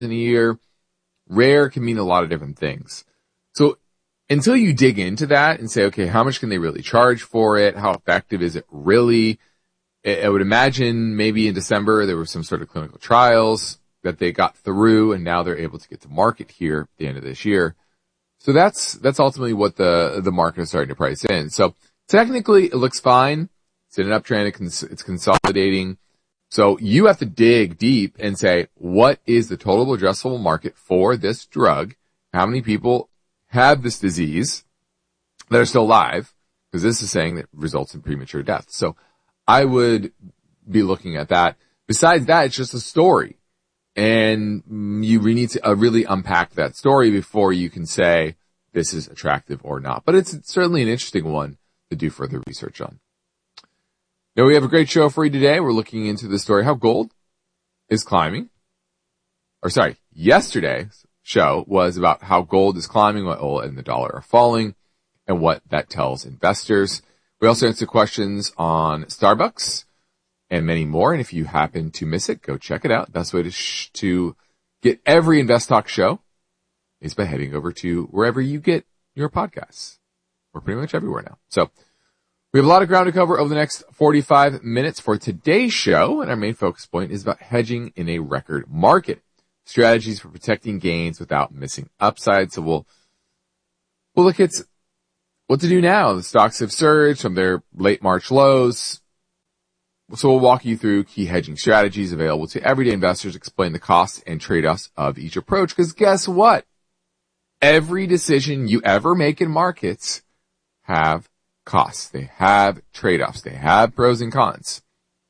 in a year. Rare can mean a lot of different things. So until you dig into that and say, okay, how much can they really charge for it? How effective is it really? I would imagine maybe in December there were some sort of clinical trials that they got through, and now they're able to get to market here at the end of this year. So that's ultimately what the market is starting to price in. So technically it looks fine. It's in an uptrend. It's consolidating. So you have to dig deep and say, what is the total addressable market for this drug? How many people have this disease that are still alive? Because this is saying that results in premature death. So I would be looking at that. Besides that, it's just a story. And you need to really unpack that story before you can say this is attractive or not. But it's certainly an interesting one to do further research on. Now, we have a great show for you today. We're looking into the story how gold is climbing. Yesterday's show was about how gold is climbing, while oil and the dollar are falling, and what that tells investors. We also answer questions on Starbucks and many more. And if you happen to miss it, go check it out. Best way to get every Invest Talk show is by heading over to wherever you get your podcasts. We're pretty much everywhere now. So we have a lot of ground to cover over the next 45 minutes for today's show, and our main focus point is about hedging in a record market, strategies for protecting gains without missing upside. So we'll look at what to do now. The stocks have surged from their late March lows. So we'll walk you through key hedging strategies available to everyday investors, explain the costs and trade-offs of each approach, because guess what? Every decision you ever make in markets have costs. They have trade-offs. They have pros and cons.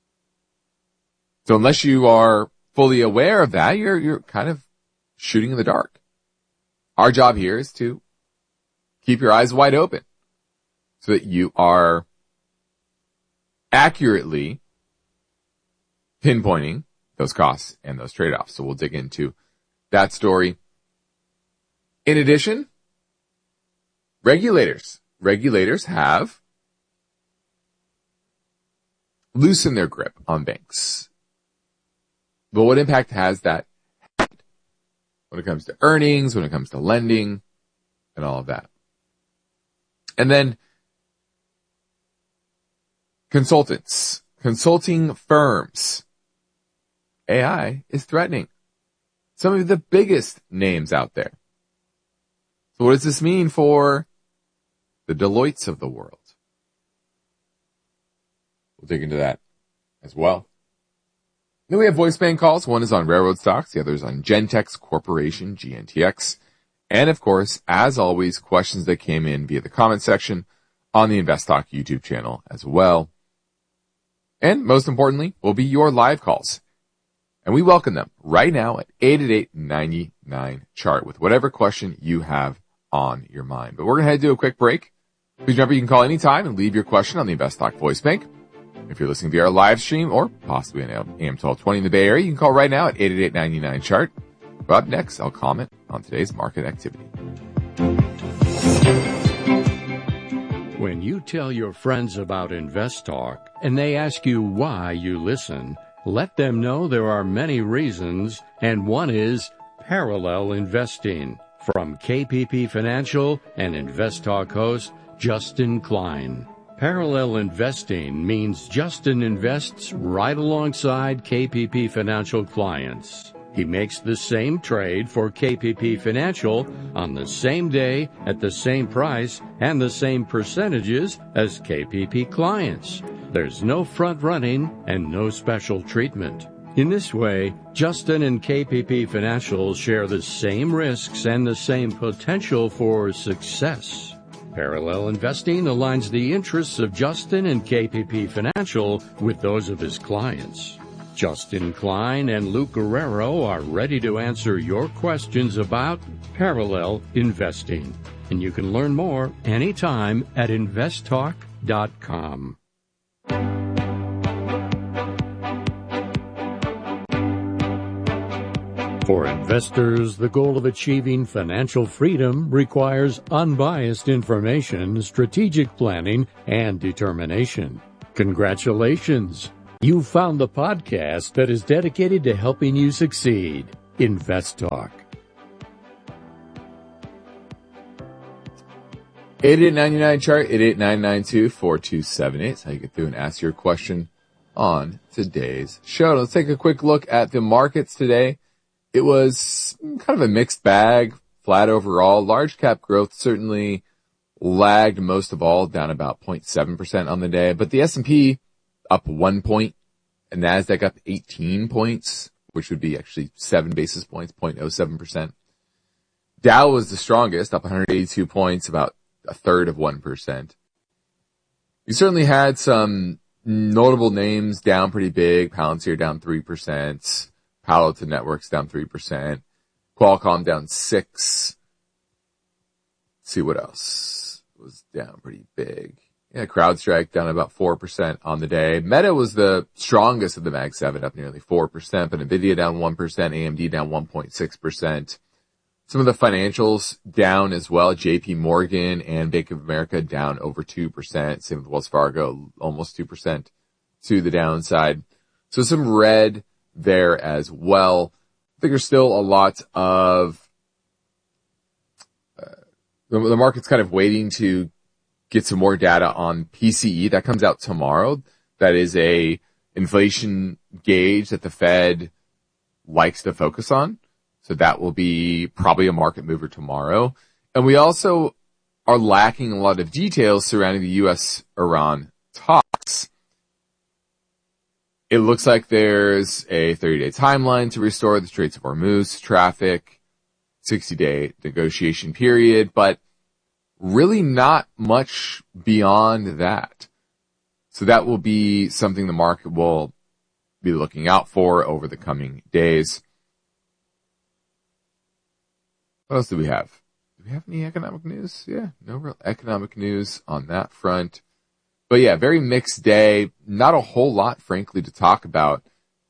So unless you are fully aware of that, you're kind of shooting in the dark. Our job here is to keep your eyes wide open so that you are accurately pinpointing those costs and those trade-offs. So we'll dig into that story. In addition, regulators have loosened their grip on banks. But what impact has that had when it comes to earnings, when it comes to lending, and all of that? And then consulting firms. AI is threatening some of the biggest names out there. So what does this mean for the Deloittes of the world? We'll dig into that as well. Then we have voice bank calls. One is on railroad stocks. The other is on Gentex Corporation, GNTX. And of course, as always, questions that came in via the comment section on the Invest Talk YouTube channel as well. And most importantly, will be your live calls. And we welcome them right now at 888-99-CHART with whatever question you have on your mind. But we're going to head to a quick break. Please remember you can call anytime and leave your question on the Invest Talk voice bank. If you're listening via our live stream or possibly on AM 1220 in the Bay Area, you can call right now at 888-99-CHART. But up next, I'll comment on today's market activity. When you tell your friends about Invest Talk and they ask you why you listen, let them know there are many reasons, and one is parallel investing. From KPP Financial and Invest Talk host Justin Klein. Parallel investing means Justin invests right alongside KPP Financial clients. He makes the same trade for KPP Financial on the same day at the same price and the same percentages as KPP clients. There's no front running and no special treatment. In this way, Justin and KPP Financial share the same risks and the same potential for success. Parallel investing aligns the interests of Justin and KPP Financial with those of his clients. Justin Klein and Luke Guerrero are ready to answer your questions about parallel investing. And you can learn more anytime at investtalk.com. For investors, the goal of achieving financial freedom requires unbiased information, strategic planning, and determination. Congratulations! You found the podcast that is dedicated to helping you succeed. Invest Talk. 8899 chart, 88992-4278. That's how you get through and ask your question on today's show. Let's take a quick look at the markets today. It was kind of a mixed bag, flat overall. Large cap growth certainly lagged most of all, down about 0.7% on the day. But the S&P up 1 point, and NASDAQ up 18 points, which would be actually 7 basis points, 0.07%. Dow was the strongest, up 182 points, about a third of 1%. You certainly had some notable names down pretty big. Palantir down 3%. Palo Alto Networks down 3%. Qualcomm down 6%. Let's see what else was down pretty big. Yeah, CrowdStrike down about 4% on the day. Meta was the strongest of the Mag 7, up nearly 4%, but NVIDIA down 1%, AMD down 1.6%. Some of the financials down as well. JP Morgan and Bank of America down over 2%. Same with Wells Fargo, almost 2% to the downside. So some red there as well. I think there's still a lot of, the market's kind of waiting to get some more data on PCE. That comes out tomorrow. That is a inflation gauge that the Fed likes to focus on. So that will be probably a market mover tomorrow. And we also are lacking a lot of details surrounding the U.S.-Iran talks. It looks like there's a 30-day timeline to restore the Straits of Hormuz traffic, 60-day negotiation period, but really not much beyond that. So that will be something the market will be looking out for over the coming days. What else do we have? Do we have any economic news? Yeah, no real economic news on that front. But yeah, very mixed day. Not a whole lot, frankly, to talk about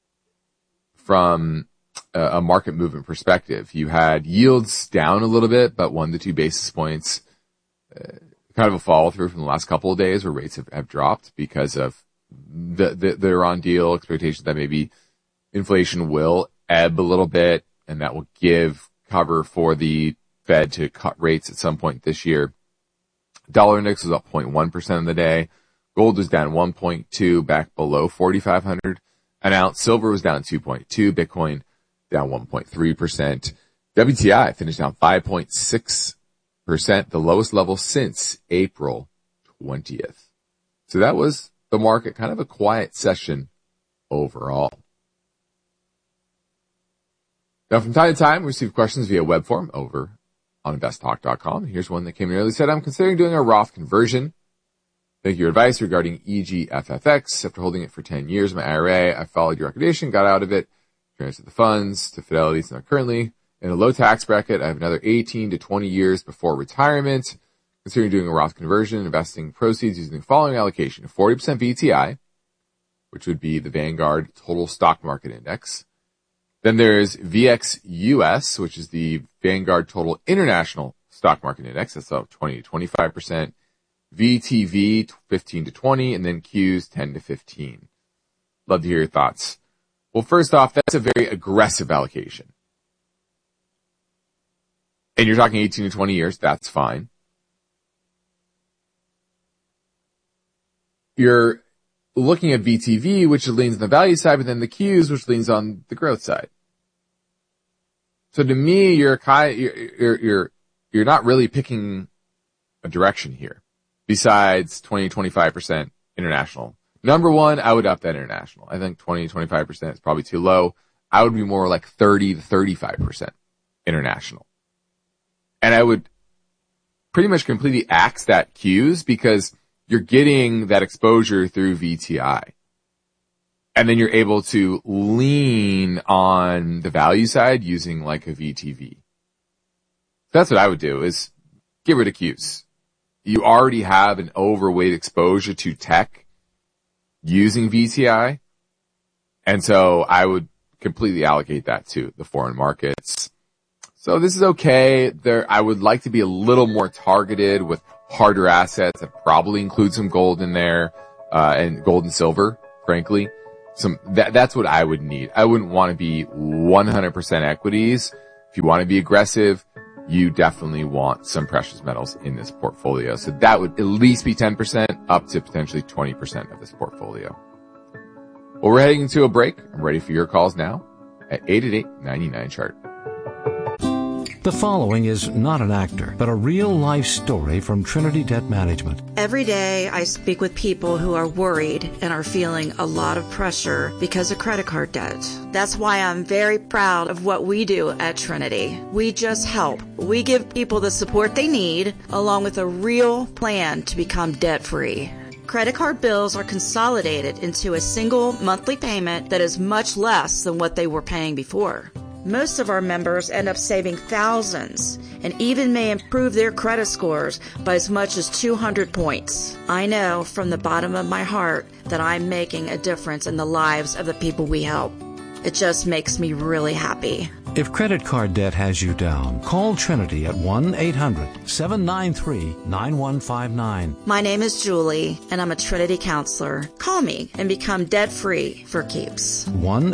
from a market movement perspective. You had yields down a little bit, but 1 to 2 basis points. Kind of a follow through from the last couple of days where rates have dropped because of the Iran deal, expectation that maybe inflation will ebb a little bit, and that will give cover for the Fed to cut rates at some point this year. Dollar index was up 0.1% in the day. Gold was down 1.2, back below 4,500 an ounce. Silver was down 2.2. Bitcoin down 1.3%. WTI finished down 5.6%, the lowest level since April 20th. So that was the market, kind of a quiet session overall. Now, from time to time, we receive questions via web form over on investtalk.com. Here's one that came in early. Said, I'm considering doing a Roth conversion. Thank you for your advice regarding EGFFX. After holding it for 10 years in my IRA, I followed your recommendation, got out of it, transferred the funds to Fidelity. So now currently in a low tax bracket. I have another 18 to 20 years before retirement. Considering doing a Roth conversion, investing proceeds using the following allocation: 40% VTI, which would be the Vanguard Total Stock Market Index. Then there's VXUS, which is the Vanguard Total International Stock Market Index. That's up 20 to 25%. VTV, 15 to 20, and then Qs, 10 to 15. Love to hear your thoughts. Well, first off, that's a very aggressive allocation. And you're talking 18 to 20 years, that's fine. You're looking at VTV, which leans on the value side, but then the Qs, which leans on the growth side. So to me, you're not really picking a direction here besides 20, 25% international. Number one, I would up that international. I think 20, 25% is probably too low. I would be more like 30 to 35% international. And I would pretty much completely axe that Qs because you're getting that exposure through VTI. And then you're able to lean on the value side using like a VTV. That's what I would do, is get rid of Qs. You already have an overweight exposure to tech using VTI. And so I would completely allocate that to the foreign markets. So this is okay. I would like to be a little more targeted with harder assets that probably include some gold in there, and gold and silver, frankly. that's what I would need. I wouldn't want to be 100% equities. If you want to be aggressive, you definitely want some precious metals in this portfolio. So that would at least be 10% up to potentially 20% of this portfolio. Well, we're heading into a break. I'm ready for your calls now at 888-99-CHART. The following is not an actor, but a real-life story from Trinity Debt Management. Every day I speak with people who are worried and are feeling a lot of pressure because of credit card debt. That's why I'm very proud of what we do at Trinity. We just help. We give people the support they need, along with a real plan to become debt-free. Credit card bills are consolidated into a single monthly payment that is much less than what they were paying before. Most of our members end up saving thousands and even may improve their credit scores by as much as 200 points. I know from the bottom of my heart that I'm making a difference in the lives of the people we help. It just makes me really happy. If credit card debt has you down, call Trinity at 1-800-793-9159. My name is Julie, and I'm a Trinity counselor. Call me and become debt-free for keeps.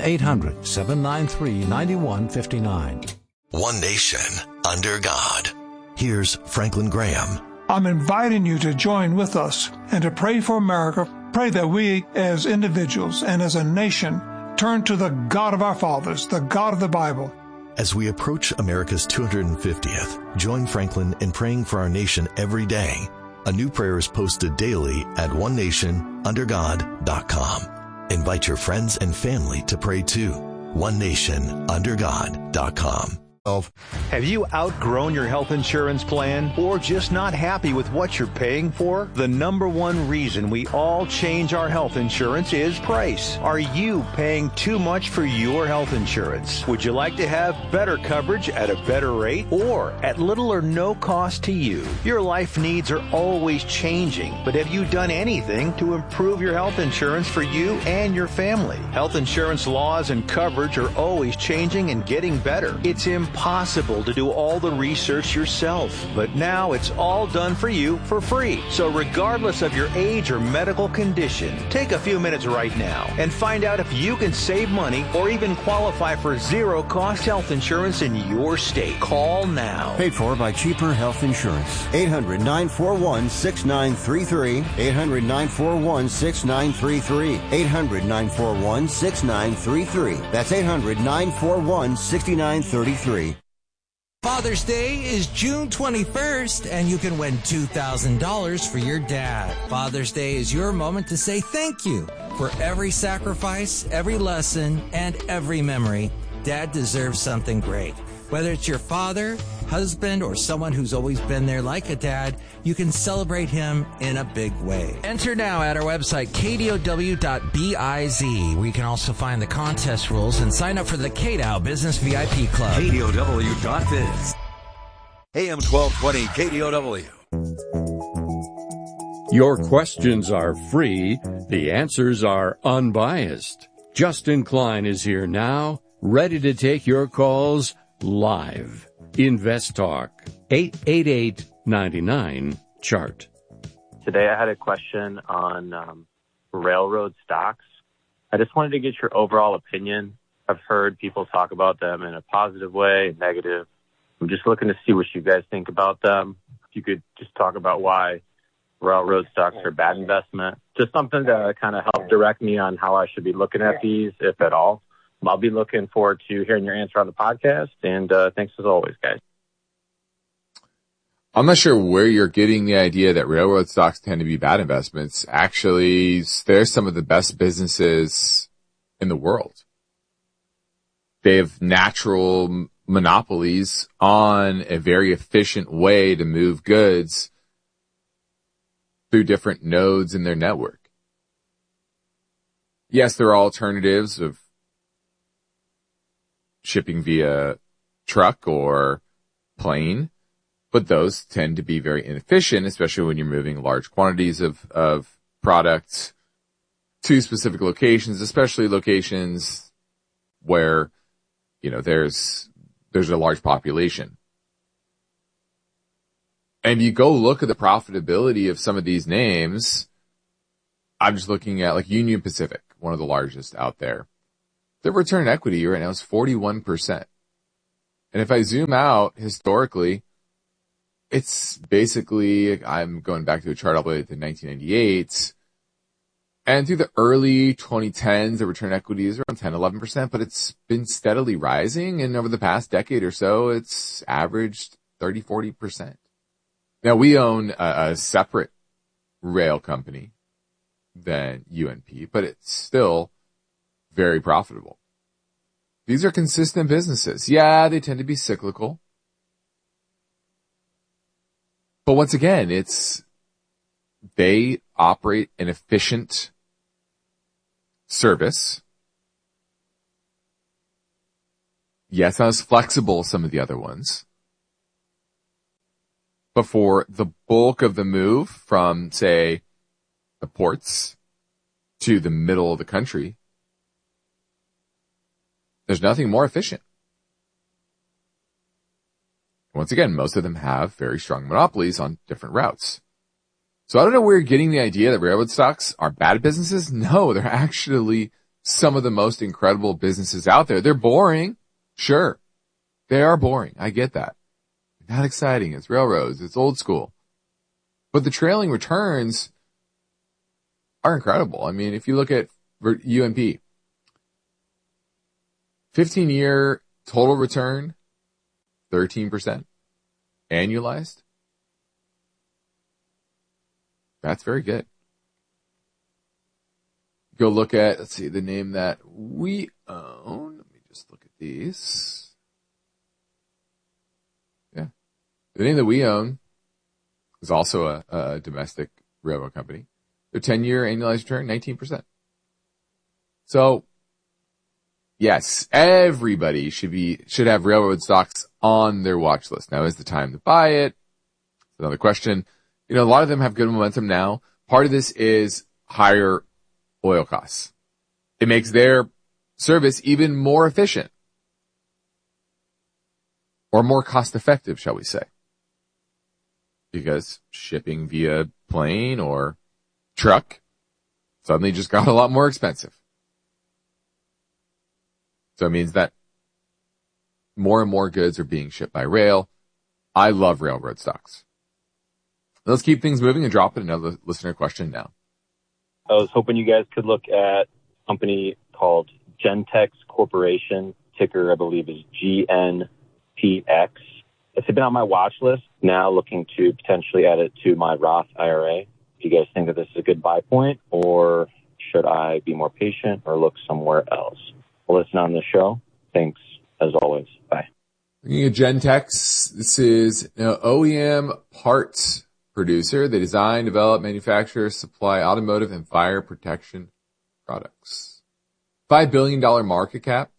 1-800-793-9159. One nation, under God. Here's Franklin Graham. I'm inviting you to join with us and to pray for America. Pray that we, as individuals and as a nation, turn to the God of our fathers, the God of the Bible. As we approach America's 250th, join Franklin in praying for our nation every day. A new prayer is posted daily at onenationundergod.com. Invite your friends and family to pray too. onenationundergod.com. Have you outgrown your health insurance plan or just not happy with what you're paying for? The number one reason we all change our health insurance is price. Are you paying too much for your health insurance? Would you like to have better coverage at a better rate or at little or no cost to you? Your life needs are always changing, but have you done anything to improve your health insurance for you and your family? Health insurance laws and coverage are always changing and getting better. It's impossible to do all the research yourself, but now it's all done for you for free. So regardless of your age or medical condition, take a few minutes right now and find out if you can save money or even qualify for zero-cost health insurance in your state. Call now. Paid for by Cheaper Health Insurance. 800-941-6933. 800-941-6933. 800-941-6933. That's 800-941-6933. Father's Day is June 21st, and you can win $2,000 for your dad. Father's Day is your moment to say thank you for every sacrifice, every lesson, and every memory. Dad deserves something great. Whether it's your father, husband, or someone who's always been there like a dad, you can celebrate him in a big way. Enter now at our website, kdow.biz, where you can also find the contest rules and sign up for the KDOW Business VIP Club. KDOW.biz. AM 1220 KDOW. Your questions are free. The answers are unbiased. Justin Klein is here now, ready to take your calls live. Invest Talk, 888-99-CHART. Today I had a question on railroad stocks. I just wanted to get your overall opinion. I've heard people talk about them in a positive way, negative. I'm just looking to see what you guys think about them. If you could just talk about why railroad stocks are a bad investment. Just something to kind of help direct me on how I should be looking at these, if at all. I'll be looking forward to hearing your answer on the podcast, and thanks as always, guys. I'm not sure where you're getting the idea that railroad stocks tend to be bad investments. Actually, they're some of the best businesses in the world. They have natural monopolies on a very efficient way to move goods through different nodes in their network. Yes, there are alternatives of shipping via truck or plane, but those tend to be very inefficient, especially when you're moving large quantities of products to specific locations, especially locations where, you know, there's a large population. And you go look at the profitability of some of these names. I'm just looking at like Union Pacific, one of the largest out there. The return on equity right now is 41%. And if I zoom out historically, it's basically, I'm going back to a chart all the way to 1998. And through the early 2010s, the return on equity is around 10, 11%, but it's been steadily rising. And over the past decade or so, it's averaged 30, 40%. Now, we own a separate rail company than UNP, but it's still very profitable. These are consistent businesses. Yeah, they tend to be cyclical. But once again, they operate an efficient service. Yes, not as flexible as some of the other ones. But for the bulk of the move from, say, the ports to the middle of the country, there's nothing more efficient. Once again, most of them have very strong monopolies on different routes. So I don't know where you're getting the idea that railroad stocks are bad businesses. No, they're actually some of the most incredible businesses out there. They're boring. Sure. They are boring. I get that. Not exciting. It's railroads. It's old school. But the trailing returns are incredible. I mean, if you look at UNP, 15-year total return, 13%. Annualized. That's very good. Go look at, let's see, the name that we own. Let me just look at these. Yeah. The name that we own is also a domestic railroad company. Their 10-year annualized return, 19%. So, yes, everybody should have railroad stocks on their watch list. Now is the time to buy it. Another question. You know, a lot of them have good momentum now. Part of this is higher oil costs. It makes their service even more efficient or more cost effective, shall we say. Because shipping via plane or truck suddenly just got a lot more expensive. So it means that more and more goods are being shipped by rail. I love railroad stocks. Let's keep things moving and drop in another listener question now. I was hoping you guys could look at a company called Gentex Corporation. Ticker, I believe, is GNPX. It's been on my watch list. Now looking to potentially add it to my Roth IRA. Do you guys think that this is a good buy point, or should I be more patient or look somewhere else? We'll listen on the show. Thanks, as always. Bye. Looking at Gentex, this is OEM parts producer. They design, develop, manufacture, supply automotive and fire protection products. $5 billion market cap.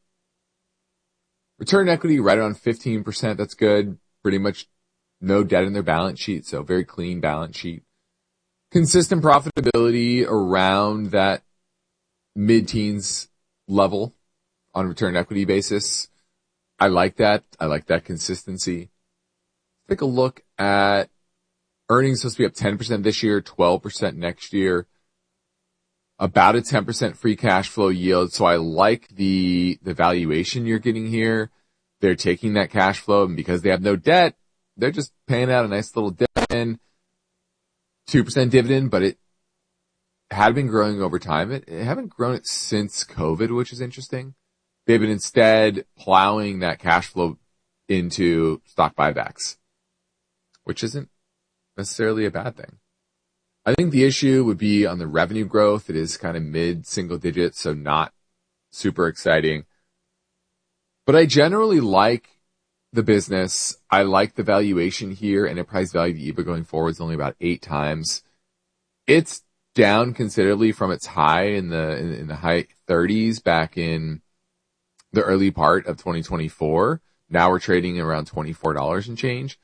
Return equity right around 15%. That's good. Pretty much no debt in their balance sheet, so very clean balance sheet. Consistent profitability around that mid-teens level on return equity basis. I like that. I like that consistency. Take a look at earnings supposed to be up 10% this year, 12% next year. About a 10% free cash flow yield. So I like the valuation you're getting here. They're taking that cash flow, and because they have no debt, they're just paying out a nice little dividend, 2% dividend, but it had been growing over time. It haven't grown it since COVID, which is interesting. They've been instead plowing that cash flow into stock buybacks, which isn't necessarily a bad thing. I think the issue would be on the revenue growth. It is kind of mid-single digits, so not super exciting. But I generally like the business. I like the valuation here. Enterprise value to EBITDA going forward is only about 8 times. It's down considerably from its high in the high 30s back in the early part of 2024. Now we're trading around $24 and change.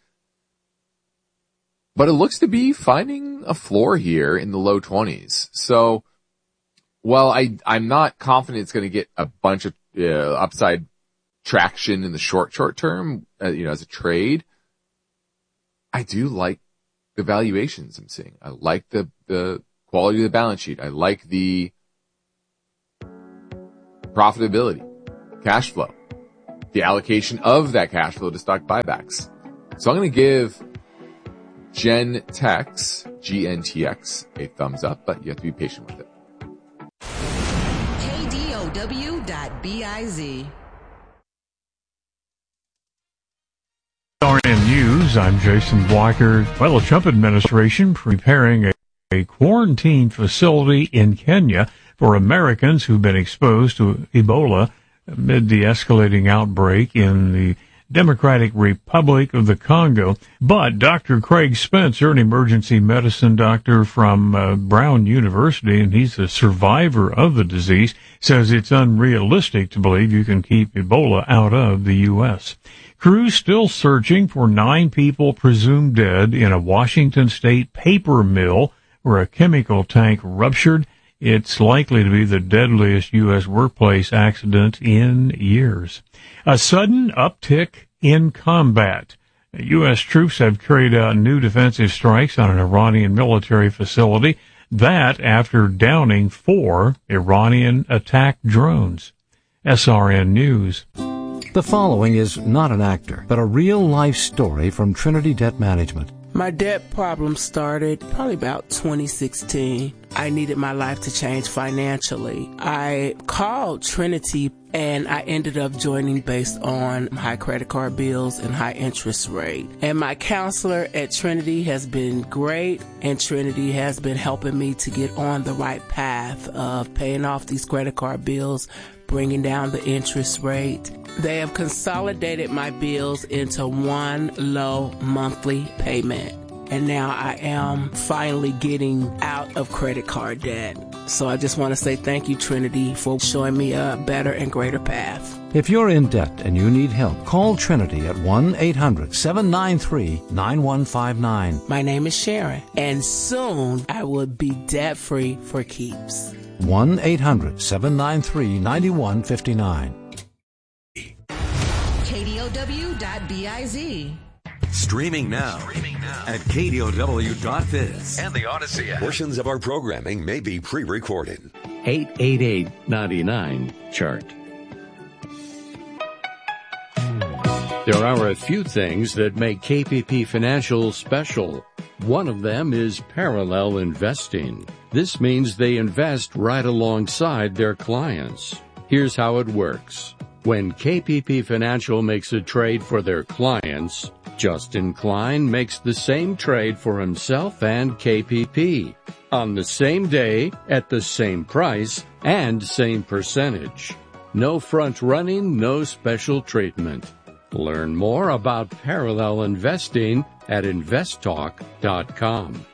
But it looks to be finding a floor here in the low 20s. So while I'm not confident it's going to get a bunch of upside traction in the short term, as a trade, I do like the valuations I'm seeing. I like the quality of the balance sheet. I like the profitability, cash flow, the allocation of that cash flow to stock buybacks. So I'm going to give Gentex, GNTX, a thumbs up, but you have to be patient with it. KDOW.biz. RN News, I'm Jason Blocker. Well, the Trump administration preparing a quarantine facility in Kenya for Americans who've been exposed to Ebola amid the escalating outbreak in the Democratic Republic of the Congo. But Dr. Craig Spencer, an emergency medicine doctor from Brown University, and he's a survivor of the disease, says it's unrealistic to believe you can keep Ebola out of the U.S. Crews still searching for 9 people presumed dead in a Washington state paper mill where a chemical tank ruptured. It's likely to be the deadliest U.S. workplace accident in years. A sudden uptick in combat. U.S. troops have carried out new defensive strikes on an Iranian military facility. That after downing 4 Iranian attack drones. SRN News. The following is not an actor, but a real-life story from Trinity Debt Management. My debt problem started probably about 2016. I needed my life to change financially. I called Trinity and I ended up joining based on high credit card bills and high interest rate. And my counselor at Trinity has been great, and Trinity has been helping me to get on the right path of paying off these credit card bills, bringing down the interest rate. They have consolidated my bills into one low monthly payment. And now I am finally getting out of credit card debt. So I just want to say thank you, Trinity, for showing me a better and greater path. If you're in debt and you need help, call Trinity at 1-800-793-9159. My name is Sharon, and soon I will be debt-free for keeps. 1-800-793-9159. KDOW.biz. Streaming now at KDOW.biz and the Odyssey app. Portions of our programming may be pre-recorded. 888-99 chart. There are a few things that make KPP Financial special. One of them is parallel investing. This means they invest right alongside their clients. Here's how it works. When KPP Financial makes a trade for their clients, Justin Klein makes the same trade for himself and KPP on the same day, at the same price, and same percentage. No front running, no special treatment. Learn more about parallel investing at investtalk.com.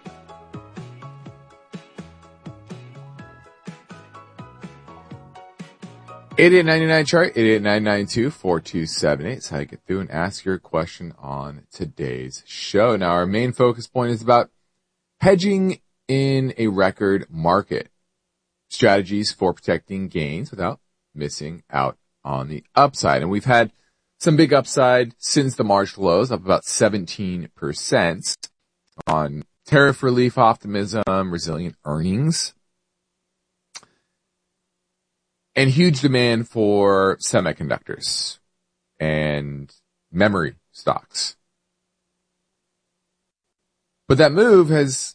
8899 chart, 88992-4278 is how you get through and ask your question on today's show. Now, our main focus point is about hedging in a record market. Strategies for protecting gains without missing out on the upside. And we've had some big upside since the March lows, up about 17% on tariff relief optimism, resilient earnings, and huge demand for semiconductors and memory stocks. But that move has,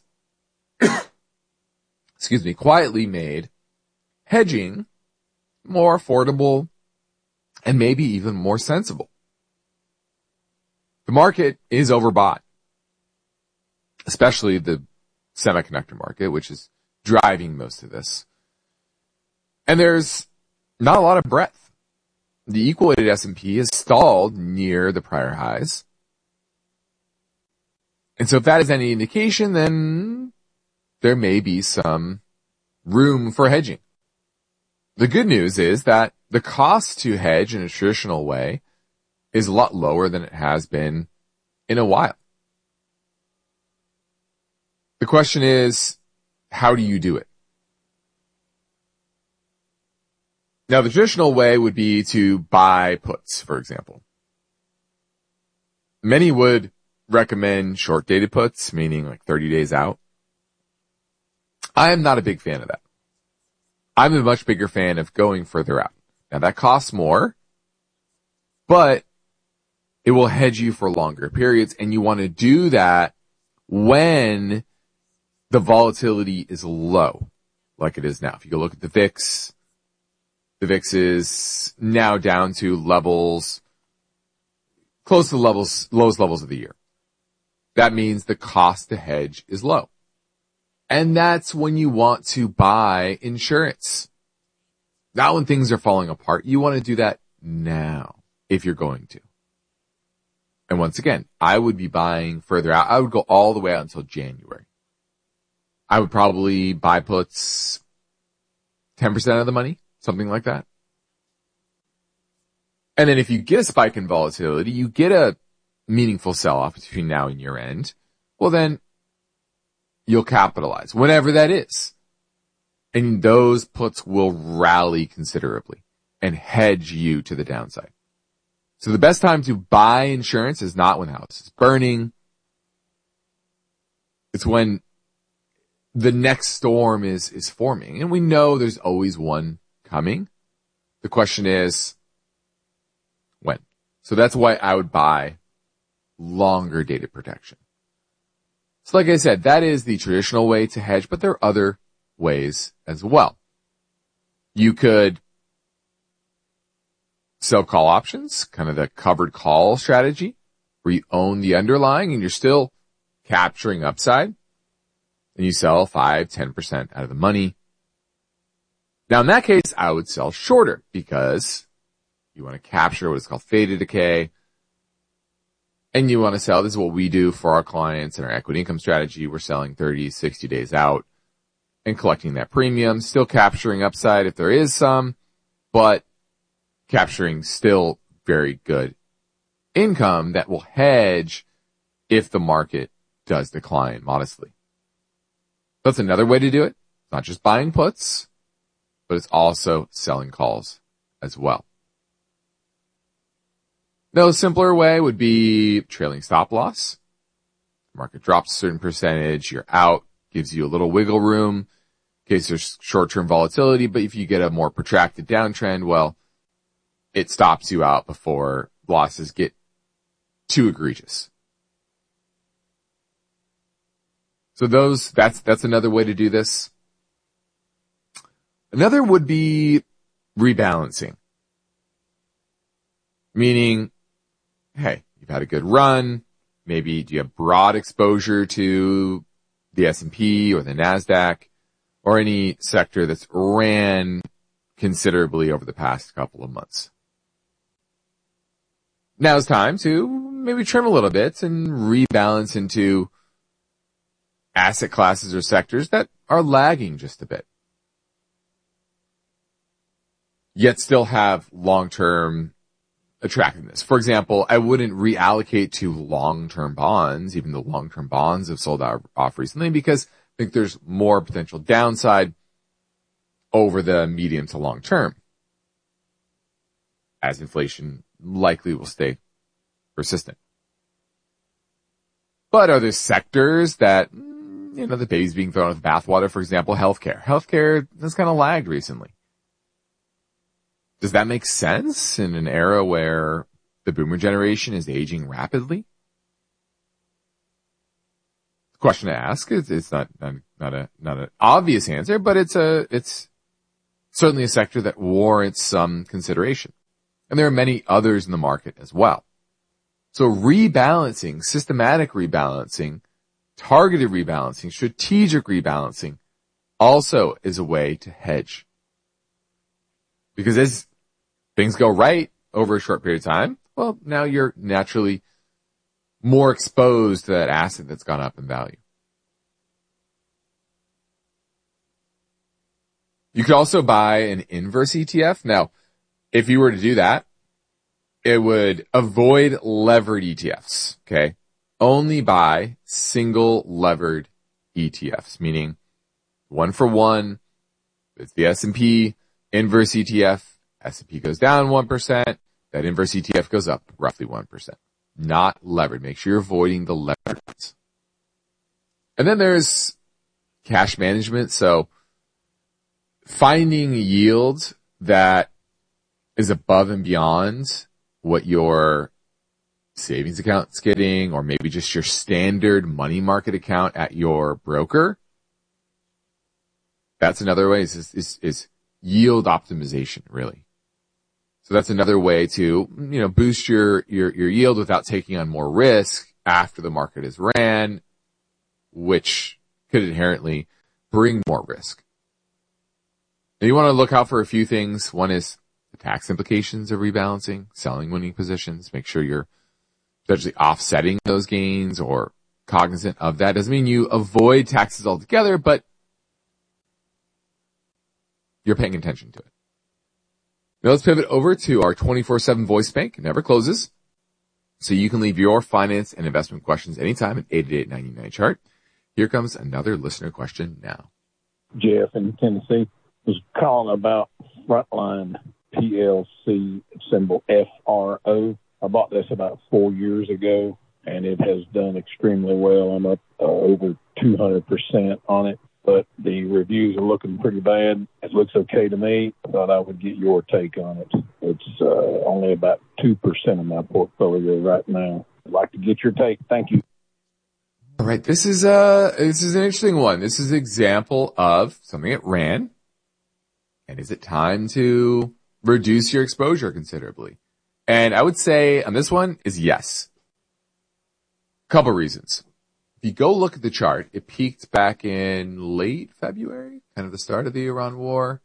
quietly made hedging more affordable and maybe even more sensible. The market is overbought, especially the semiconductor market, which is driving most of this. And there's not a lot of breadth. The equal-weighted S&P is stalled near the prior highs. And so if that is any indication, then there may be some room for hedging. The good news is that the cost to hedge in a traditional way is a lot lower than it has been in a while. The question is, how do you do it? Now, the traditional way would be to buy puts, for example. Many would recommend short-dated puts, meaning like 30 days out. I am not a big fan of that. I'm a much bigger fan of going further out. Now that costs more, but it will hedge you for longer periods, and you want to do that when the volatility is low, like it is now. If you go look at the VIX is now down to levels close to the lowest levels of the year. That means the cost to hedge is low. And that's when you want to buy insurance. Not when things are falling apart. You want to do that now if you're going to. And once again, I would be buying further out. I would go all the way out until January. I would probably buy puts 10% of the money, something like that. And then if you get a spike in volatility, you get a meaningful sell-off between now and year end, well then you'll capitalize, whenever that is. And those puts will rally considerably and hedge you to the downside. So the best time to buy insurance is not when the house is burning. It's when the next storm is forming. And we know there's always one coming. The question is, when? So that's why I would buy longer dated protection. So like I said, that is the traditional way to hedge, but there are other ways as well. You could sell call options, kind of the covered call strategy, where you own the underlying and you're still capturing upside, and you sell 5-10% out of the money. Now in that case, I would sell shorter because you want to capture what is called theta decay. And you want to sell, this is what we do for our clients in our equity income strategy. We're selling 30, 60 days out and collecting that premium, still capturing upside if there is some, but capturing still very good income that will hedge if the market does decline modestly. That's another way to do it. It's not just buying puts, but it's also selling calls as well. No, a simpler way would be trailing stop loss. Market drops a certain percentage, you're out, gives you a little wiggle room in case there's short-term volatility, but if you get a more protracted downtrend, well, it stops you out before losses get too egregious. So that's another way to do this. Another would be rebalancing. Meaning, hey, you've had a good run. Maybe do you have broad exposure to the S&P or the NASDAQ or any sector that's ran considerably over the past couple of months. Now it's time to maybe trim a little bit and rebalance into asset classes or sectors that are lagging just a bit, yet still have long-term attractiveness. For example, I wouldn't reallocate to long-term bonds, even though long-term bonds have sold off recently, because I think there's more potential downside over the medium to long term, as inflation likely will stay persistent. But are there sectors that, the baby's being thrown with bathwater? For example, healthcare. Healthcare has kind of lagged recently. Does that make sense in an era where the boomer generation is aging rapidly? The question to ask is, it's not an obvious answer, but it's certainly a sector that warrants some consideration. And there are many others in the market as well. So rebalancing, systematic rebalancing, targeted rebalancing, strategic rebalancing also is a way to hedge. Because as things go right over a short period of time, well, now you're naturally more exposed to that asset that's gone up in value. You could also buy an inverse ETF. Now, if you were to do that, it would avoid levered ETFs, okay? Only buy single levered ETFs, meaning one for one. It's the S&P inverse ETF. S&P goes down 1%. That inverse ETF goes up roughly 1%. Not levered. Make sure you're avoiding the levered ones. And then there's cash management. So finding yields that is above and beyond what your savings account's getting, or maybe just your standard money market account at your broker, that's another way is yield optimization, really. So that's another way to, boost your yield without taking on more risk after the market has ran, which could inherently bring more risk. And you want to look out for a few things. One is the tax implications of rebalancing, selling winning positions. Make sure you're potentially offsetting those gains or cognizant of that. Doesn't mean you avoid taxes altogether, but you're paying attention to it. Now let's pivot over to our 24/7 voice bank. It never closes. So you can leave your finance and investment questions anytime at 888-99-CHART. Here comes another listener question now. Jeff in Tennessee was calling about Frontline PLC, symbol FRO. I bought this about 4 years ago, and it has done extremely well. I'm up over 200% on it, but the reviews are looking pretty bad. It looks okay to me. I thought I would get your take on it. It's only about 2% of my portfolio right now. I'd like to get your take. Thank you. All right, this is an interesting one. This is an example of something that ran, and is it time to reduce your exposure considerably? And I would say on this one is yes. Couple reasons. If you go look at the chart, it peaked back in late February, kind of the start of the Iran war.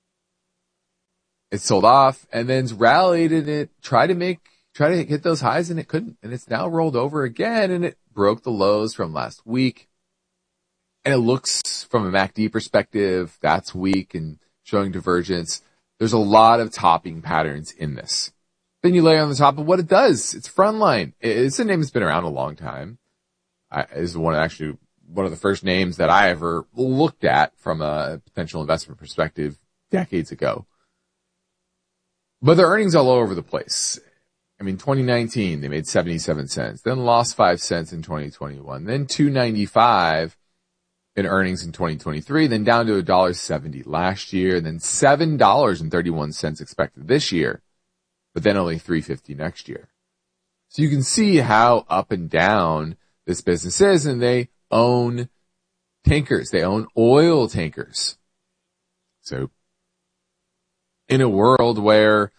It sold off and then rallied, and it tried to hit those highs, and it couldn't. And it's now rolled over again, and it broke the lows from last week. And it looks from a MACD perspective, that's weak and showing divergence. There's a lot of topping patterns in this. Then you layer on the top of what it does. It's Frontline. It's a name that's been around a long time. Is one of the first names that I ever looked at from a potential investment perspective decades ago. But their earnings all over the place. I mean, 2019, they made 77 cents, then lost 5 cents in 2021, then $2.95 in earnings in 2023, then down to $1.70 last year, and then $7.31 expected this year, but then only $3.50 next year. So you can see how up and down this business is, and they own tankers. They own oil tankers. So in a world where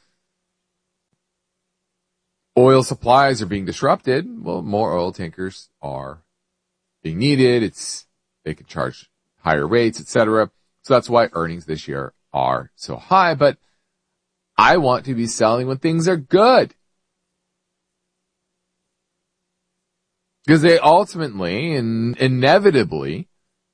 oil supplies are being disrupted, well, more oil tankers are being needed. They could charge higher rates, etc. So that's why earnings this year are so high. But I want to be selling when things are good, because they ultimately and inevitably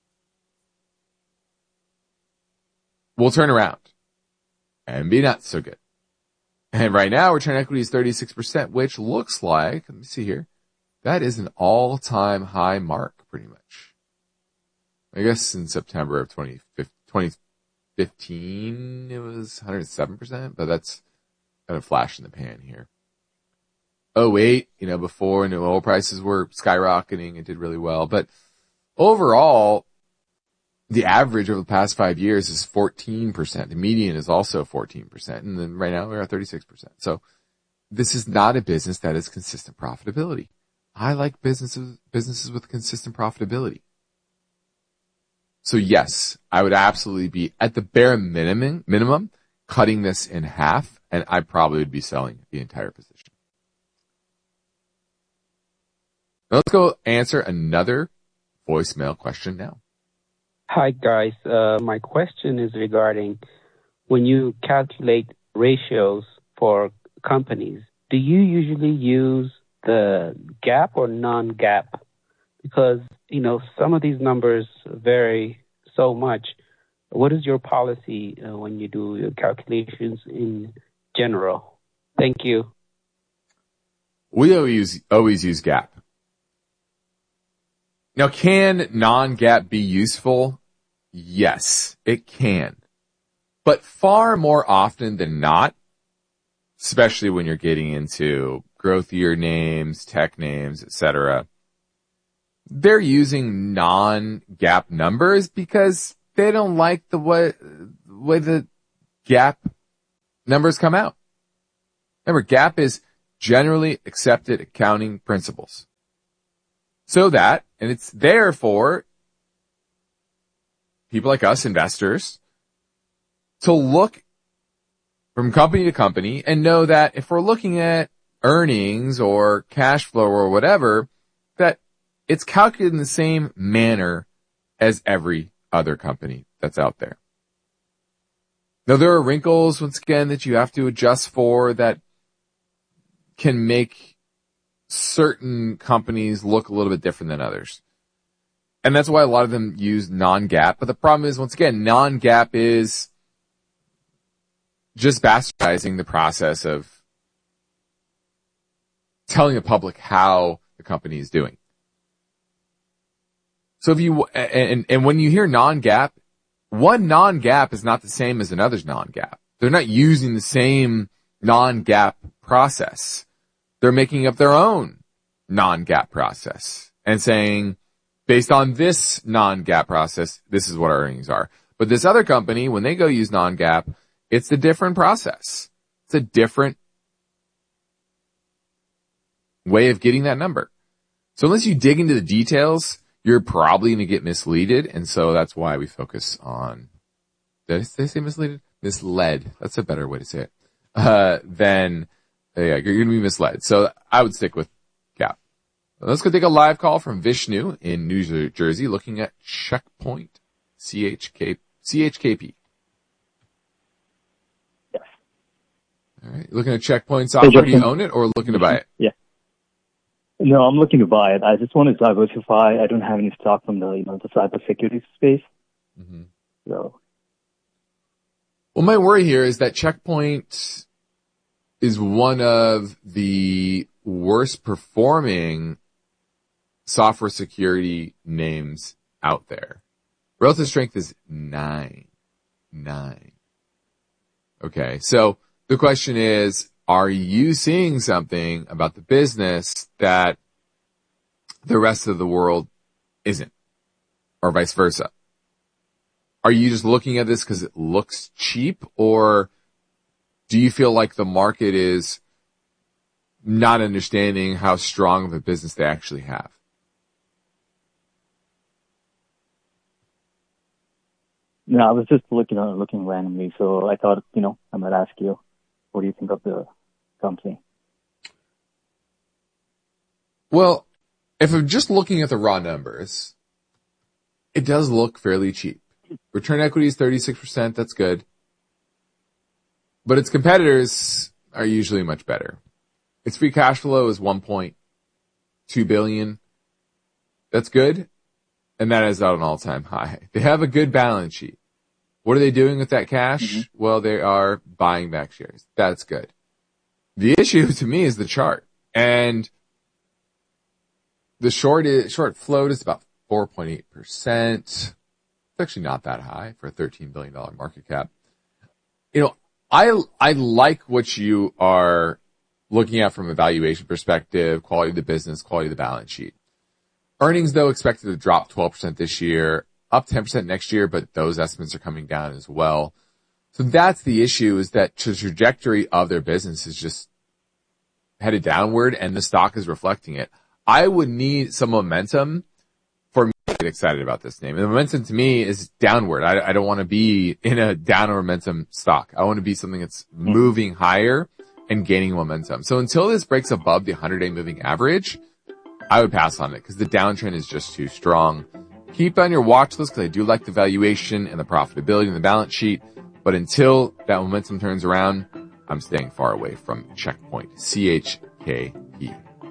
will turn around and be not so good. And right now, return on equity is 36%, which looks like, let me see here, that is an all-time high mark, pretty much. I guess in September of 2015, it was 107%, but that's kind of a flash in the pan here. 2008, before when oil prices were skyrocketing, it did really well. But overall, the average over the past 5 years is 14%. The median is also 14%. And then right now we're at 36%. So this is not a business that is consistent profitability. I like businesses with consistent profitability. So yes, I would absolutely be at the bare minimum cutting this in half, and I probably would be selling the entire position. Now let's go answer another voicemail question now. Hi, guys. My question is regarding when you calculate ratios for companies, do you usually use the GAAP or non-GAAP? Because, some of these numbers vary so much. What is your policy when you do your calculations in general? Thank you. We always use GAAP. Now, can non-GAAP be useful? Yes, it can. But far more often than not, especially when you're getting into growthier names, tech names, etc., they're using non-GAAP numbers because they don't like the way the GAAP numbers come out. Remember, GAAP is generally accepted accounting principles. So that, and it's there for people like us, investors, to look from company to company and know that if we're looking at earnings or cash flow or whatever, that it's calculated in the same manner as every other company that's out there. Now, there are wrinkles, once again, that you have to adjust for that can make certain companies look a little bit different than others. And that's why a lot of them use non-GAAP. But the problem is, once again, non-GAAP is just bastardizing the process of telling the public how the company is doing. So if you, and when you hear non-GAAP, one non-GAAP is not the same as another's non-GAAP. They're not using the same non-GAAP process. They're making up their own non-GAAP process and saying, based on this non-GAAP process, this is what our earnings are. But this other company, when they go use non-GAAP, it's a different process. It's a different way of getting that number. So unless you dig into the details, you're probably going to get misleaded. And so that's why we focus on, did I say misleaded? Misled. That's a better way to say it. You're going to be misled. So I would stick with GAAP. Let's go take a live call from Vishnu in New Jersey looking at Checkpoint CHKP. Yes. All right. Looking at Checkpoint software. Do you own it or looking to buy it? Yeah. No, I'm looking to buy it. I just want to diversify. I don't have any stock from the cybersecurity space. Mm-hmm. So. Well, my worry here is that Checkpoint is one of the worst performing software security names out there. Relative strength is 9. Okay. So the question is, are you seeing something about the business that the rest of the world isn't, or vice versa? Are you just looking at this because it looks cheap, or do you feel like the market is not understanding how strong of a business they actually have? No, I was just looking randomly, so I thought, I might ask you, what do you think of the company? Well, if I'm just looking at the raw numbers, it does look fairly cheap. Return equity is 36%. That's good. But its competitors are usually much better. Its free cash flow is $1.2 billion. That's good. And that is at an all-time high. They have a good balance sheet. What are they doing with that cash? Mm-hmm. Well, they are buying back shares. That's good. The issue to me is the chart. And the short float is about 4.8%. It's actually not that high for a $13 billion market cap. I like what you are looking at from a valuation perspective, quality of the business, quality of the balance sheet. Earnings, though, expected to drop 12% this year, up 10% next year, but those estimates are coming down as well. So that's the issue, is that the trajectory of their business is just headed downward, and the stock is reflecting it. I would need some momentum for me to get excited about this name. And the momentum to me is downward. I don't want to be in a downward momentum stock. I want to be something that's moving higher and gaining momentum. So until this breaks above the 100-day moving average, I would pass on it because the downtrend is just too strong. Keep on your watch list because I do like the valuation and the profitability and the balance sheet. But until that momentum turns around, I'm staying far away from Checkpoint CHKP.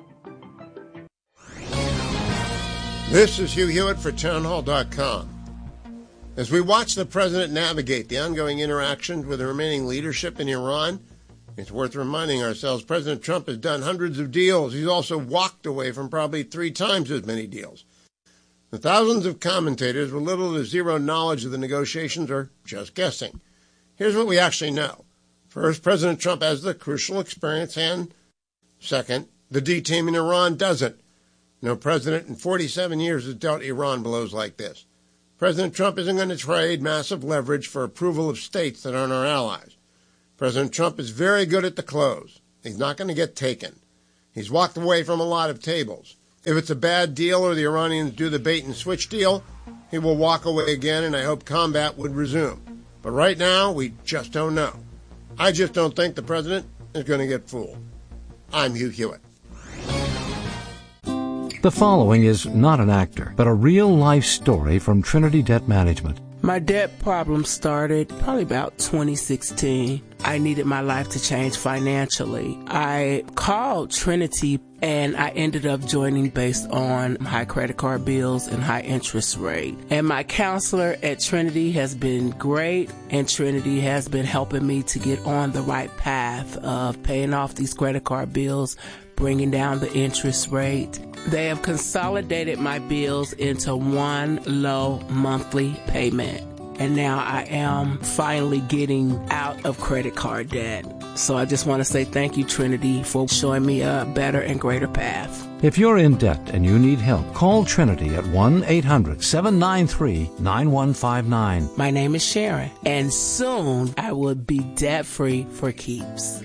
This is Hugh Hewitt for townhall.com. As we watch the president navigate the ongoing interactions with the remaining leadership in Iran, it's worth reminding ourselves President Trump has done hundreds of deals. He's also walked away from probably 3 times as many deals. The thousands of commentators with little to zero knowledge of the negotiations are just guessing. Here's what we actually know. First, President Trump has the crucial experience, and second, the D team in Iran doesn't. No president in 47 years has dealt Iran blows like this. President Trump isn't going to trade massive leverage for approval of states that aren't our allies. President Trump is very good at the close. He's not going to get taken. He's walked away from a lot of tables. If it's a bad deal or the Iranians do the bait and switch deal, he will walk away again, and I hope combat would resume. But right now, we just don't know. I just don't think the president is going to get fooled. I'm Hugh Hewitt. The following is not an actor, but a real-life story from Trinity Debt Management. My debt problem started probably about 2016. I needed my life to change financially. I called Trinity and I ended up joining based on high credit card bills and high interest rate. And my counselor at Trinity has been great, and Trinity has been helping me to get on the right path of paying off these credit card bills, bringing down the interest rate. They have consolidated my bills into one low monthly payment. And now I am finally getting out of credit card debt. So I just want to say thank you, Trinity, for showing me a better and greater path. If you're in debt and you need help, call Trinity at 1-800-793-9159. My name is Sharon, and soon I will be debt-free for keeps.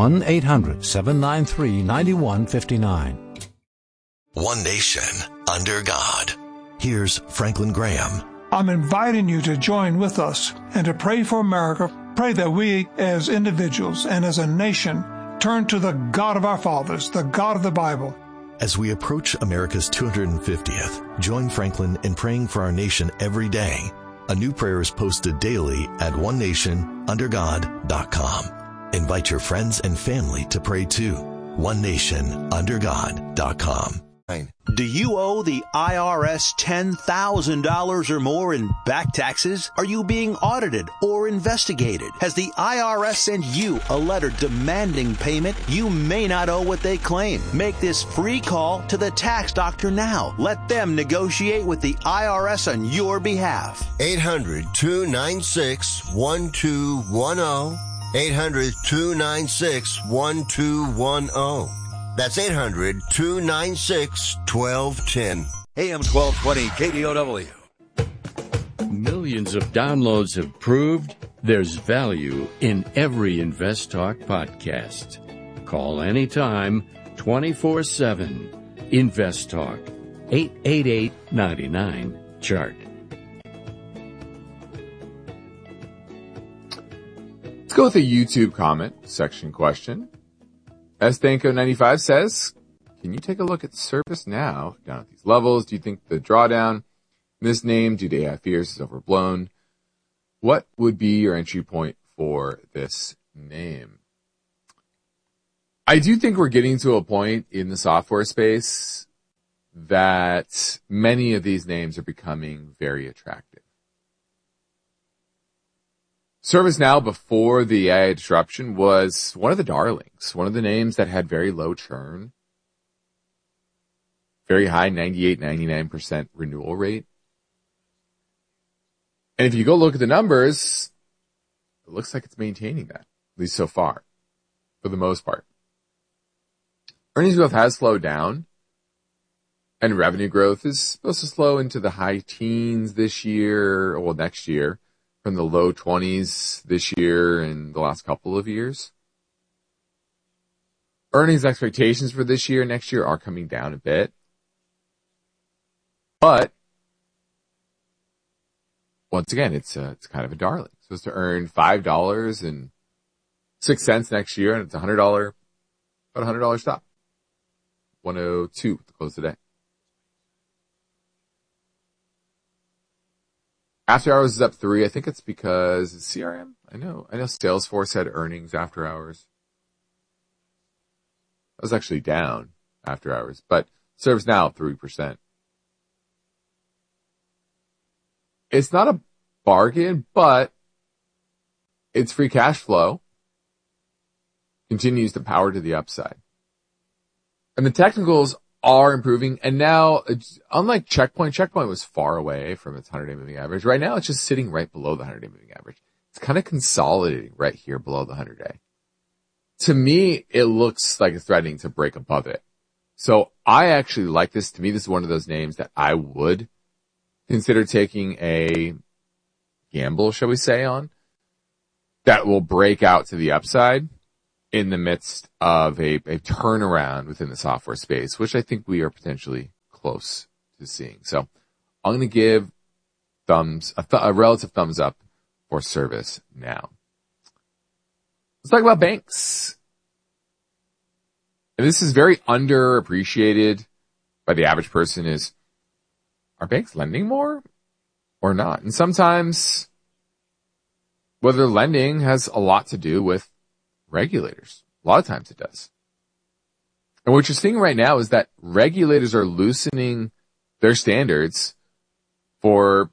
1-800-793-9159. One nation under God. Here's Franklin Graham. I'm inviting you to join with us and to pray for America. Pray that we as individuals and as a nation turn to the God of our fathers, the God of the Bible. As we approach America's 250th, join Franklin in praying for our nation every day. A new prayer is posted daily at onenationundergod.com. Invite your friends and family to pray too. onenationundergod.com. Do you owe the IRS $10,000 or more in back taxes? Are you being audited or investigated? Has the IRS sent you a letter demanding payment? You may not owe what they claim. Make this free call to the tax doctor now. Let them negotiate with the IRS on your behalf. 800-296-1210. 800-296-1210. That's 800-296-1210. AM 1220 KDOW. Millions of downloads have proved there's value in every Invest Talk podcast. Call anytime, 24/7. Invest Talk, 888-99-CHART. Let's go with a YouTube comment section question. Stanko95 says, can you take a look at ServiceNow down at these levels? Do you think the drawdown in this name due to AI fears is overblown? What would be your entry point for this name? I do think we're getting to a point in the software space that many of these names are becoming very attractive. ServiceNow, before the AI disruption, was one of the darlings, one of the names that had very low churn, very high 98, 99% renewal rate. And if you go look at the numbers, it looks like it's maintaining that, at least so far, for the most part. Earnings growth has slowed down, and revenue growth is supposed to slow into the high teens this year, well, next year, from the low 20s this year and the last couple of years. Earnings expectations for this year and next year are coming down a bit. But once again, it's kind of a darling. It's supposed to earn $5.06 next year, and it's about $100 stock. 102 to close today. After hours is up 3. I think it's because it's CRM. I know Salesforce had earnings after hours. That was actually down after hours, but ServiceNow up 3%. It's not a bargain, but its free cash flow continues to power to the upside. And the technicals are improving, and now, unlike Checkpoint was far away from its 100-day moving average. Right now, it's just sitting right below the 100-day moving average. It's kind of consolidating right here below the 100-day. To me, it looks like it's threatening to break above it. So I actually like this. To me, this is one of those names that I would consider taking a gamble, shall we say, on, that will break out to the upside. in the midst of a turnaround within the software space, which I think we are potentially close to seeing. So I'm going to give a relative thumbs up for ServiceNow. Let's talk about banks. And this is very underappreciated by the average person is, are banks lending more or not? And sometimes whether lending has a lot to do with regulators. A lot of times it does. And what you're seeing right now is that regulators are loosening their standards for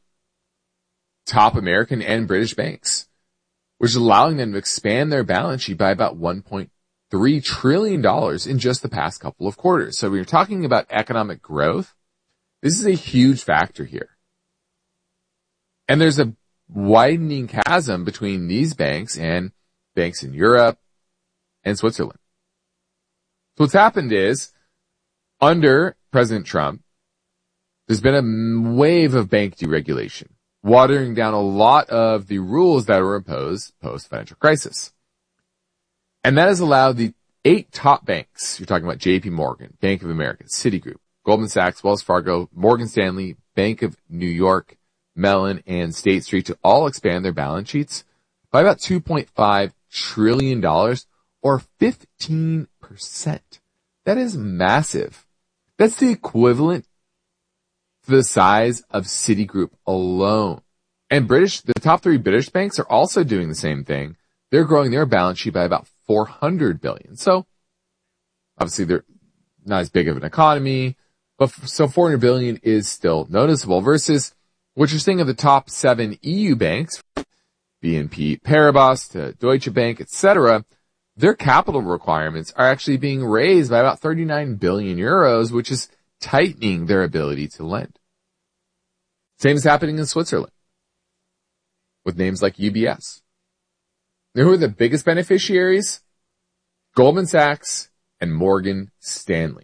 top American and British banks, which is allowing them to expand their balance sheet by about $1.3 trillion in just the past couple of quarters. So when you're talking about economic growth, this is a huge factor here. And there's a widening chasm between these banks and banks in Europe and Switzerland. So what's happened is, under President Trump, there's been a wave of bank deregulation, watering down a lot of the rules that were imposed post-financial crisis. And that has allowed the 8 top banks, you're talking about JP Morgan, Bank of America, Citigroup, Goldman Sachs, Wells Fargo, Morgan Stanley, Bank of New York, Mellon, and State Street to all expand their balance sheets by about $2.5 trillion or 15%. That is massive. That's the equivalent to the size of Citigroup alone. And the top 3 British banks are also doing the same thing. They're growing their balance sheet by about $400 billion. So obviously they're not as big of an economy, but so $400 billion is still noticeable versus what you're seeing of the top 7 EU banks, BNP Paribas to Deutsche Bank, etc. Their capital requirements are actually being raised by about 39 billion euros, which is tightening their ability to lend. Same is happening in Switzerland with names like UBS. Now, who are the biggest beneficiaries? Goldman Sachs and Morgan Stanley.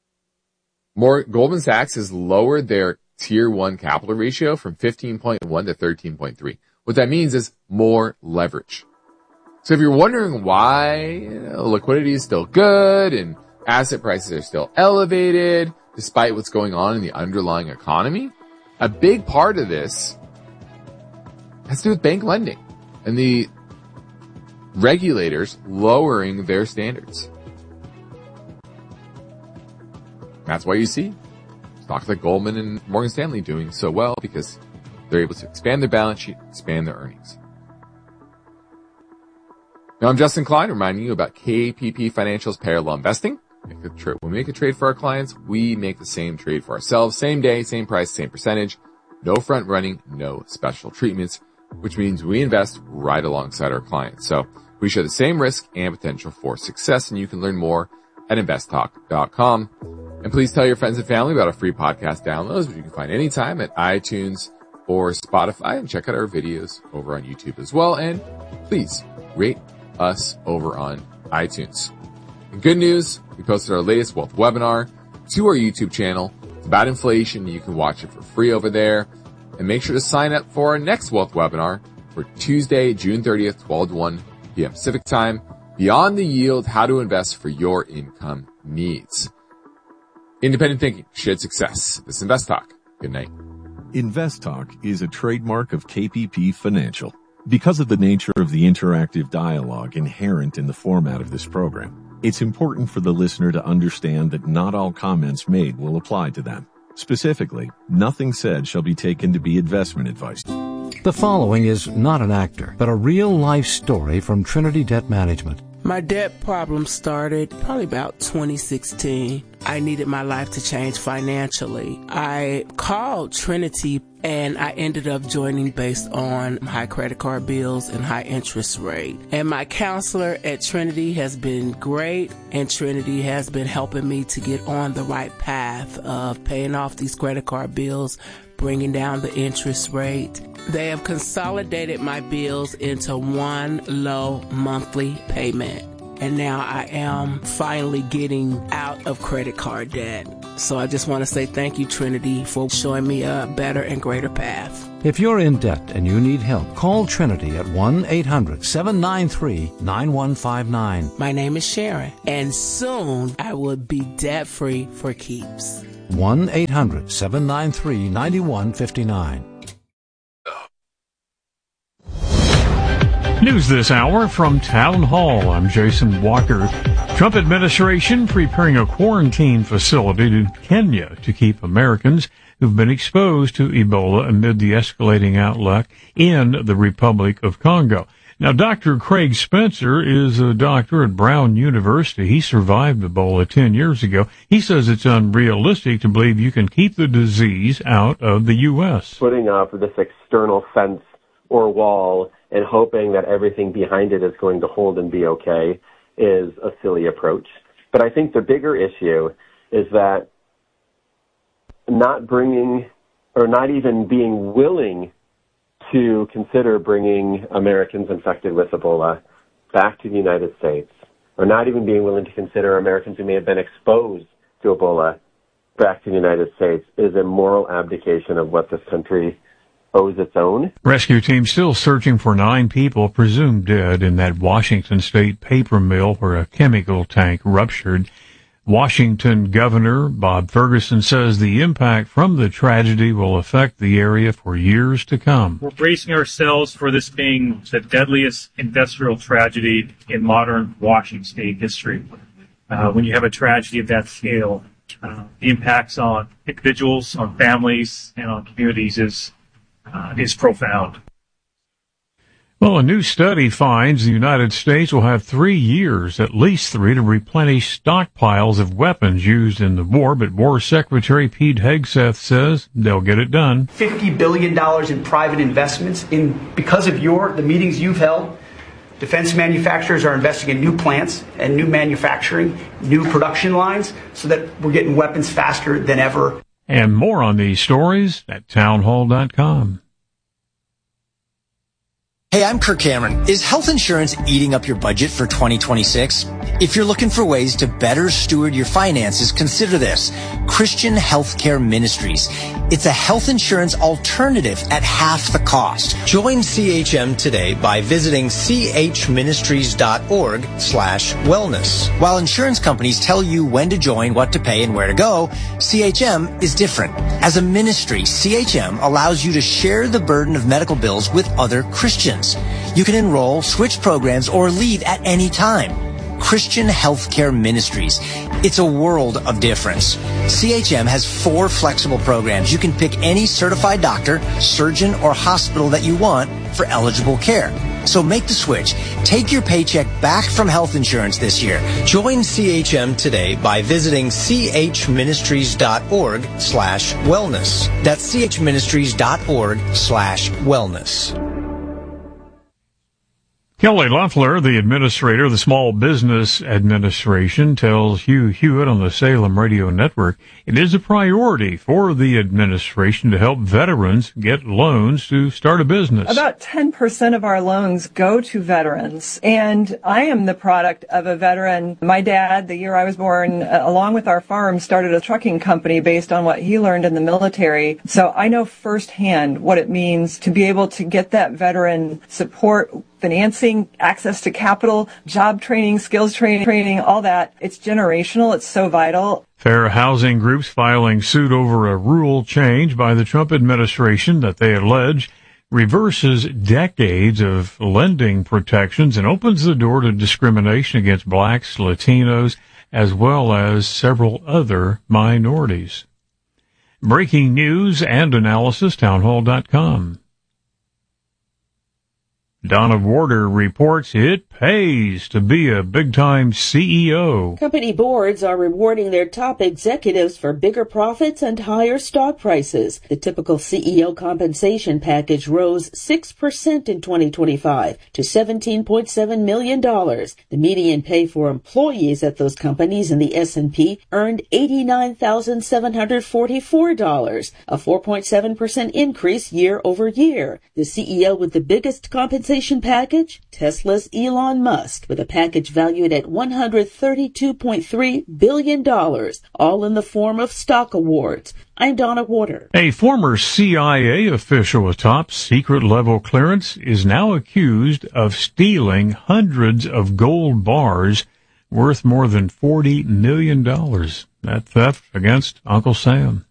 Goldman Sachs has lowered their Tier 1 capital ratio from 15.1 to 13.3. What that means is more leverage. So if you're wondering why liquidity is still good and asset prices are still elevated despite what's going on in the underlying economy, a big part of this has to do with bank lending and the regulators lowering their standards. That's why you see stocks like Goldman and Morgan Stanley doing so well, because they're able to expand their balance sheet, expand their earnings. Now, I'm Justin Klein, reminding you about KPP Financial's parallel investing. When we make a trade for our clients, we make the same trade for ourselves. Same day, same price, same percentage. No front running, no special treatments, which means we invest right alongside our clients. So we share the same risk and potential for success, and you can learn more at investtalk.com. And please tell your friends and family about our free podcast downloads, which you can find anytime at iTunes or Spotify, and check out our videos over on YouTube as well. And please rate us over on iTunes. And good news, we posted our latest wealth webinar to our YouTube channel. It's about inflation. You can watch it for free over there. And make sure to sign up for our next wealth webinar for Tuesday, June 30th, 12 to 1 p.m. Pacific time. Beyond the Yield, how to invest for your income needs. Independent thinking, shared success. This is Invest Talk. Good night. Invest Talk is a trademark of KPP Financial. Because of the nature of the interactive dialogue inherent in the format of this program, it's important for the listener to understand that not all comments made will apply to them. Specifically, nothing said shall be taken to be investment advice. The following is not an actor, but a real-life story from Trinity Debt Management. My debt problem started probably about 2016. I needed my life to change financially. I called Trinity and I ended up joining based on high credit card bills and high interest rate. And my counselor at Trinity has been great, and Trinity has been helping me to get on the right path of paying off these credit card bills, bringing down the interest rate. They have consolidated my bills into one low monthly payment. and now I am finally getting out of credit card debt. So I just want to say thank you, Trinity, for showing me a better and greater path. If you're in debt and you need help, call Trinity at 1-800-793-9159. My name is Sharon, and soon I will be debt-free for keeps. 1-800-793-9159. News this hour from Town Hall. I'm Jason Walker. Trump administration preparing a quarantine facility in Kenya to keep Americans who've been exposed to Ebola amid the escalating outlook in the Republic of Congo. Now, Dr. Craig Spencer is a doctor at Brown University. He survived Ebola 10 years ago. He says it's unrealistic to believe you can keep the disease out of the U.S. Putting up this external fence or wall and hoping that everything behind it is going to hold and be okay is a silly approach. But I think the bigger issue is that not bringing or not even being willing to consider bringing Americans infected with Ebola back to the United States, or not even being willing to consider Americans who may have been exposed to Ebola back to the United States is a moral abdication of what this country owes its own. Rescue team still searching for 9 people presumed dead in that Washington state paper mill where a chemical tank ruptured. Washington Governor Bob Ferguson says the impact from the tragedy will affect the area for years to come. We're bracing ourselves for this being the deadliest industrial tragedy in modern Washington state history. When you have a tragedy of that scale, the impacts on individuals, on families, and on communities is profound. Well, a new study finds the United States will have 3 years, at least 3, to replenish stockpiles of weapons used in the war, but War Secretary Pete Hegseth says they'll get it done. $50 billion in private investments because of the meetings you've held. Defense manufacturers are investing in new plants and new manufacturing, new production lines, so that we're getting weapons faster than ever. And more on these stories at townhall.com. Hey, I'm Kirk Cameron. Is health insurance eating up your budget for 2026? If you're looking for ways to better steward your finances, consider this. Christian Healthcare Ministries. It's a health insurance alternative at half the cost. Join CHM today by visiting chministries.org/wellness. While insurance companies tell you when to join, what to pay, and where to go, CHM is different. As a ministry, CHM allows you to share the burden of medical bills with other Christians. You can enroll, switch programs, or leave at any time. Christian Healthcare Ministries. It's a world of difference. CHM has 4 flexible programs. You can pick any certified doctor, surgeon, or hospital that you want for eligible care. So make the switch. Take your paycheck back from health insurance this year. Join CHM today by visiting chministries.org/wellness. That's chministries.org/wellness. Kelly Loeffler, the administrator of the Small Business Administration, tells Hugh Hewitt on the Salem Radio Network it is a priority for the administration to help veterans get loans to start a business. About 10% of our loans go to veterans, and I am the product of a veteran. My dad, the year I was born, along with our farm, started a trucking company based on what he learned in the military. So I know firsthand what it means to be able to get that veteran support, financing, access to capital, job training, skills training, all that. It's generational. It's so vital. Fair housing groups filing suit over a rule change by the Trump administration that they allege reverses decades of lending protections and opens the door to discrimination against blacks, Latinos, as well as several other minorities. Breaking news and analysis, townhall.com. Donna Warder reports it pays to be a big-time CEO. Company boards are rewarding their top executives for bigger profits and higher stock prices. The typical CEO compensation package rose 6% in 2025 to $17.7 million. The median pay for employees at those companies in the S&P earned $89,744, a 4.7% increase year over year. The CEO with the biggest compensation compensation package? Tesla's Elon Musk, with a package valued at $132.3 billion, all in the form of stock awards. I'm Donna Warder. A former CIA official with top secret level clearance is now accused of stealing hundreds of gold bars worth more than $40 million. That theft against Uncle Sam.